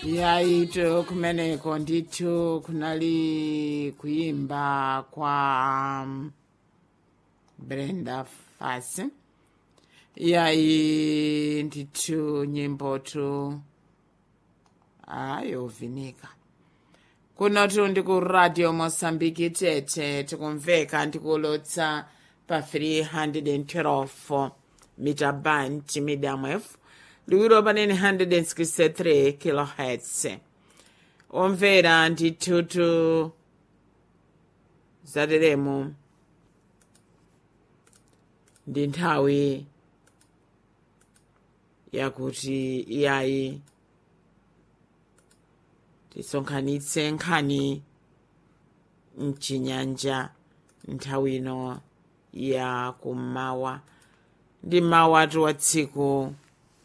yaito kumeneko ndithu kunali kuimba kwa Brenda Fassie yayi ndithu nyimbotu yovinika kunotu ndi ku radio Mosambiki tete tikumveka ndikulotsa pa 312 mita band medium wave liwiro panene 163 kilohertz omvera ndithutu zateremu ndi nthawi yakuti iyayi tisonkhanitse nkhani mchinyanja nthawi ino ya kummawa ndi mawatu wa tsiku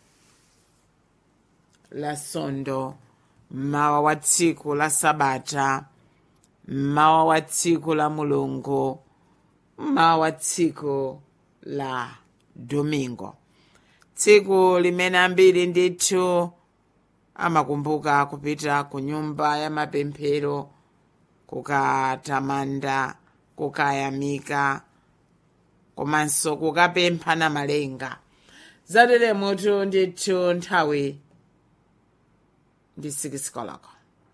la sondo, mmawa wa tsiku la sabata, mmawa wa tsiku la mulungu, mmawa wa tsiku la domingo, tsiku limene ambiri ndithu amakumbuka kupita ku nyumba ya mapemphero kukatamanda, kukayamika komanso kukapempha na malenga. Zateremutu ndithu nthawi ndi 6 koloko.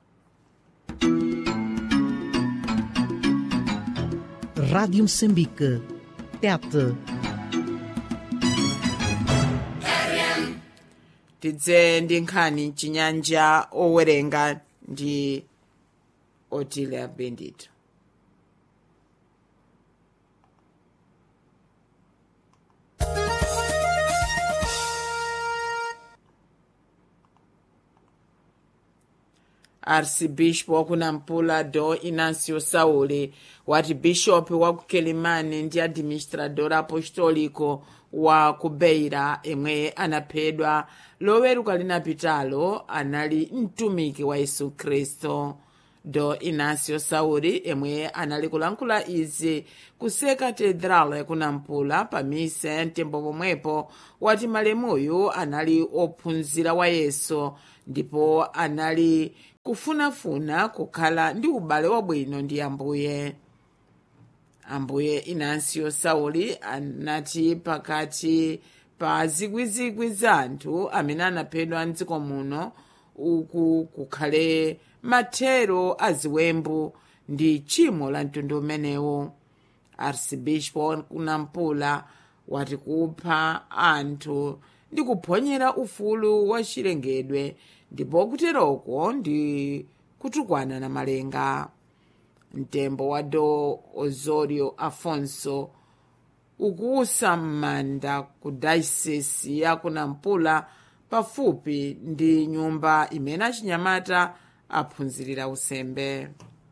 Rádio Moçambique, TET. Tidze ndi nkhani mchinyanja owerenga ndi Otile Bendito. Arcibishopu wa Nampula do Inancio Sauli wati bishopu wa Kelimani ndi administrador apostolico wa Kubeira imwe anaphedwa loweruka linapitalo anali mtumiki wa Yesu Kristo. Do Inancio Sauli imwe anali kulankhula izi ku katedral ya Nampula pa mise mtembo pomwepo wati malemuyu anali ophunzira wa Yesu ndipo anali kufunafuna kukhala ndi ubale wabwino ndi Ambuye Inancio Sauli anati pakati pa zikwizikwi za anthu amene anaphedwa mdziko muno uku kukhale mathero aziwembu ndi tchimo la mtundu umenewu. Arcibishopu wa Nampula wati kupha anthu ndi kuphwanyera ufulu wa chilengedwe ndipo kuteroko ndi kutukwana na malenga. Mtembo wa do Osorio Afonso ukuusa m'manda ku dayosisi ya Nampula pafupi ndi nyumba imene achinyamata aphunzirira usembe.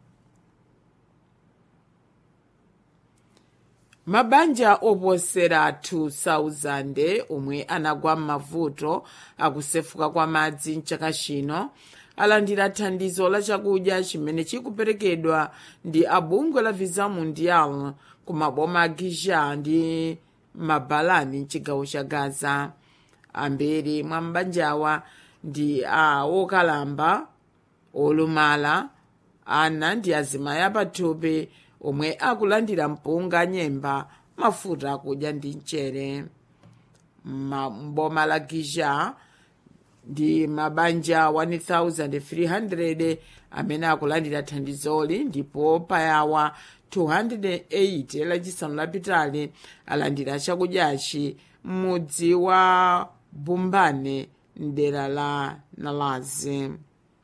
Mabanja oposera 2,000 omwe anagwa m'mavuto akusefuka kwa madzi mchaka chino alandira thandizo la chakudya chimene chikuperekedwa ndi abungwe la Visa Mundial ku maboma a Gija ndi Mabalani mchigawo cha Gaza. Ambiri mwa mabanjawa ndi wokalamba, olumala, ana ndi azimayi apathupi omwe akulandira mpunga, nyemba, mafuta akudya ndi mchere. Mboma la Gija ndi mabanja 1,300 amene akulandira thandizoli ndipo payawa 280 lachisanu lapitali alandira chakudyachi m'mudzi wa Bumbane mdera la Nalazi.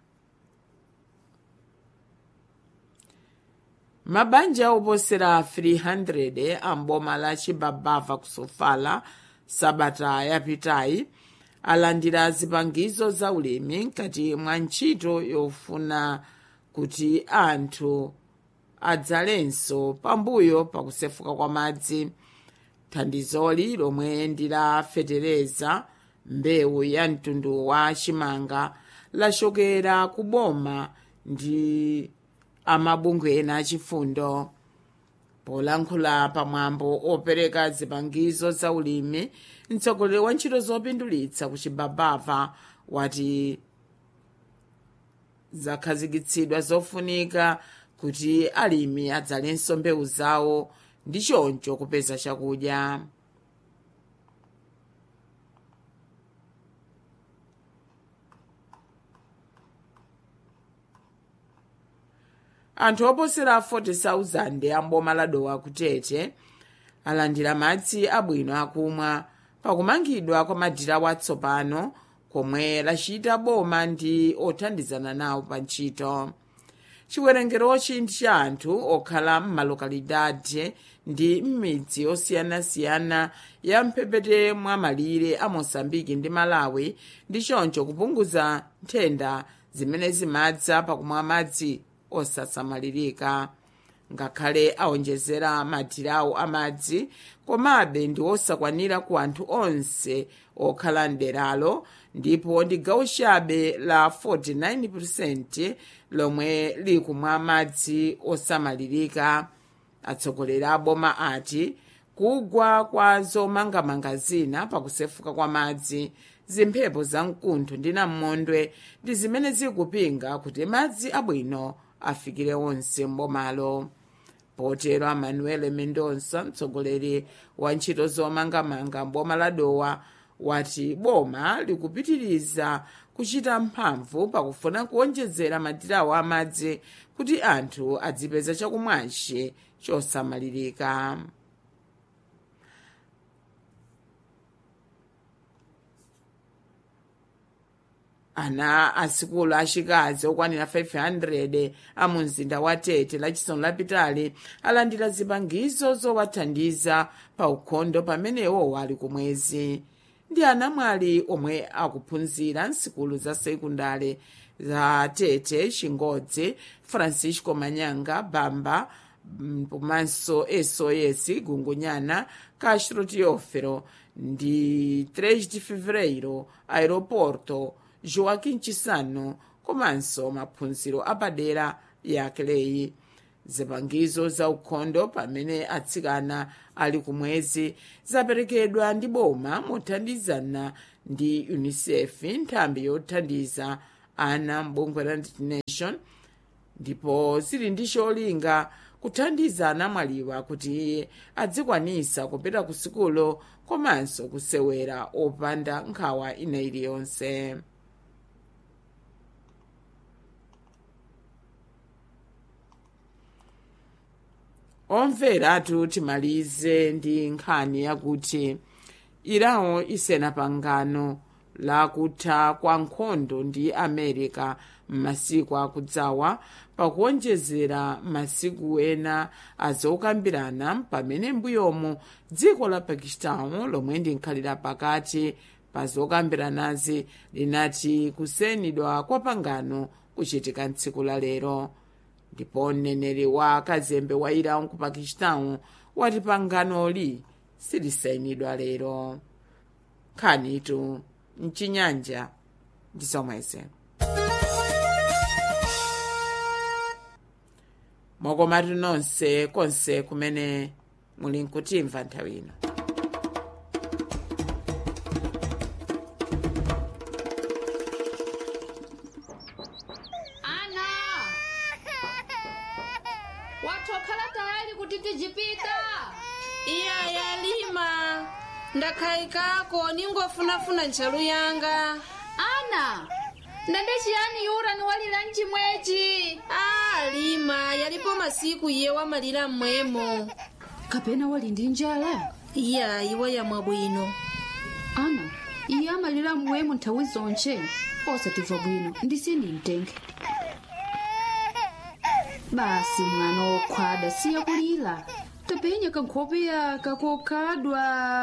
Mabanja oposera 300 amboma la Chibabava kusofala sabata yapitayi alandira zipangizo za ulimi nkati mwa ntchito yofuna kuti anthu adzalenso pambuyo pakusefuka kwa madzi. Thandizoli lomwe ndi la fetereza mbewu ya mtundu wa chimanga lachokera ku boma ndi amabungwe ena achifundo. Polankhula pamwambo opereka zipangizo za ulimi, mtsogoleri wa ntchito zopindulitsa ku Chibabava wati zakhazikitsidwa zofunika kuti alimi adzalenso mbewu zawo ndi choncho kupeza chakudya. Anthu oposera 40,000 amboma la Dowa kutete alandira madzi abwino akumwa pakumangidwa kwa madirawo atsopano komwe lachita boma ndi othandizana nawo pa ntchito. Chiwerengerochi ndi cha anthu okhala m'malokalidade ndi m'midzi osiyanasiyana ya mphepete mwa malire a Mosambiki ndi Malawi ndi choncho kupunguza nthenda zimene zimadza pakumwa madzi osasamalirika. Ngakhale awonjezera madirawo amadzi komabe ndi osakwanira ku anthu onse okhala mderalo ndipo ndi gawo chabe la 49% lomwe likumwa madzi osamalirika. Atsogoleri a boma ati kugwa kwa zomangamanga zina pakusefuka kwa madzi, zimphepo zamkuntho ndi nam'mondwe ndi zimene zikupinga kuti madzi abwino afikire onse mbomalo. Potero Manuel Mendonça, mtsogoleri wa ntchito zomangamanga mboma la Dowa, wati boma likupitiriza kuchita mphamvu pakufuna kuonjezera madirawo amadzi kuti anthu adzipeza chakumwachi chosamalirika. Ana asikulu achikazi okwanira 500 a mu mzinda wa Tete lachisanu lapitali alandira zipangizo zowathandiza pa ukhondo pamenewo wali kumwezi. Ndi anamwali omwe akuphunzira nsikulu za sekundale za Tete, Chingodzi, Francisco Manyanga, Bamba, komanso SOS Gungunyana, Castro Teófilo ndi 3 de Fevereiro, Aeroporto, Joaquim Chissano, komanso maphunziro apadera ya Clay. Zipangizo za ukhondo pamene atsikana ali kumwezi zaperekedwa ndi boma mothandizana ndi UNICEF, nthambi yothandiza ana m'bungwe la United Nations, ndipo zili ndi cholinga kuthandiza anamwaliwa kuti adzikwanisa kupita ku sikulo komanso kusewera opanda nkhawa ina iliyonse. Omvera timalize ndi nkhani yakuti Iran isena pangano la kutha kwa nkhondo ndi America m'masiku akudzawa pakuonjezera masiku ena azokambirana pamene mbuyomu dziko la Pakistan lomwe ndi nkhalira pakati pa zokambiranazi linati kusenidwa kwa pangano kuchitika tsiku la lero. Ndipo mneneri wa kazembe wa Iran ku Pakistan wati panganoli silisayinidwa lero. Nkhanitu mchinyanja ndi zomwezi. Mwakomatu nonse konse kumene muli nkutimva nthawi ino. Iya Lima, ndakhaikako ningofunafuna ntchalu yanga. Ana, ndande chiyani yura niwalira mchimwechi? Lima, yalipo masiku iye wamalira mmwemo. Kapena wali ndi njala? Iya, iwe yamwa bwino. Ana, iye amalira mmwemo nthawi zonche. Osatimva bwino, ndisindi mtenge. Basi mwana wokhwada siya kulira. Tapenya kankhope yaka kokhadwa.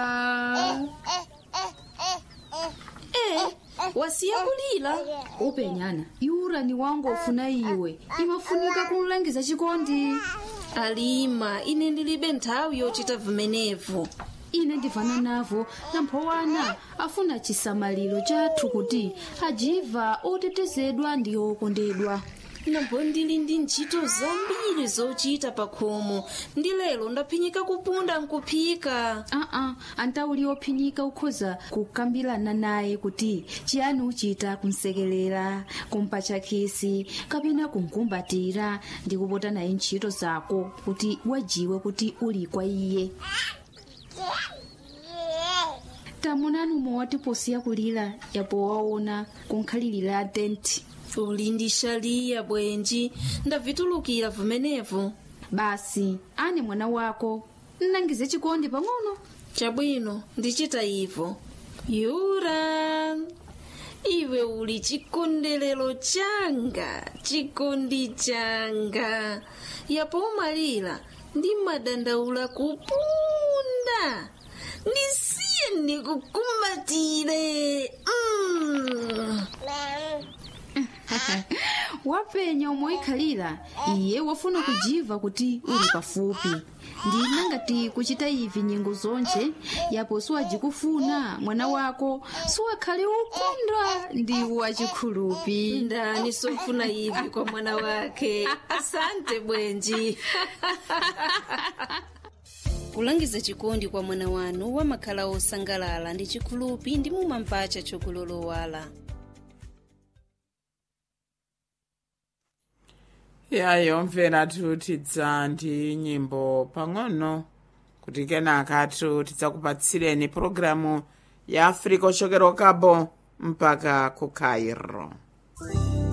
Wasiya kulira? Upenyana, yura ni wangu ofuna iwe. Imafunika kumulangiza chikondi. Alima, ine ndilibe nthawi yochita vimenevu. Ine ndivana navo namphowana afuna chisamaliro chathu kuti ajiva otetezedwa ndi okondedwa. nambo ndili ndi ntchito zambiri zochita pa khomo ndi lero ndaphinyika kupunda nkuphika. antauli ophinyika ukhoza kukambirana naye kuti chiyani uchita kumsekelera kumpatcha khisi kapena kumkumbatira ndi kupota naye ntchito zako kuti wajiwe kuti uli kwa iye. tamunani mowati posi yakulira yapo waona kunkhalirira tenti. uli ndi shaliya bwenji ndavitulukira vumenevu. basi ane mwana wako nnangize chikondi pang'ono. chabwino ndichita ivo. yura iwe uli chikondelero changa chikondi changa yapo umalira ndi madandaula kupunda ndisiye ndikukumbatire. wapenya umoikhalira iye wafuna kujiva kuti uli pafupi ndina ngati kuchita ivi nyengo zonje yapo siwajikufuna mwana wako siwakhale ukondwa ndi wachikhulupi. ndani sofuna ivi kwa mwana wake. asante bwenji. kulangiza chikondi kwa mwana wanu wamakhala osangalala ndi chikhulupi ndi mumamvacha chokulolowala. yayomvera tutidza ndi nyimbo pang'ono kuti kenaka tidzakupatsireni programu ya afrika ochokera Cabo mpaka ku Cairo.